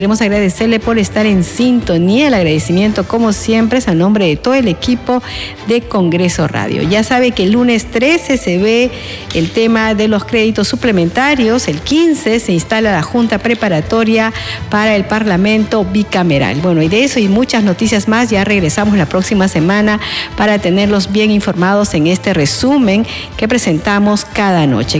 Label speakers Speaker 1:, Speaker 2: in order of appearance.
Speaker 1: Queremos agradecerle por estar en sintonía. El agradecimiento, como siempre, es a nombre de todo el equipo de Congreso Radio. Ya sabe que el lunes 13 se ve el tema de los créditos suplementarios. El 15 se instala la Junta Preparatoria para el Parlamento Bicameral. Bueno, y de eso y muchas noticias más ya regresamos la próxima semana para tenerlos bien informados en este resumen que presentamos cada noche.